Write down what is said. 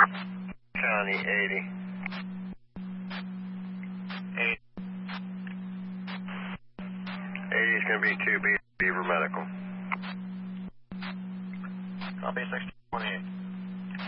County 80. 80 is going to be 2 Beaver Medical. Copy 628.